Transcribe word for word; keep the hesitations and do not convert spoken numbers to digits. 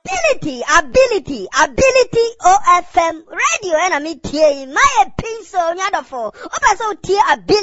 ability, ability, ability O F M radio and I mean T A my pencil nyadofo. Opa so T ability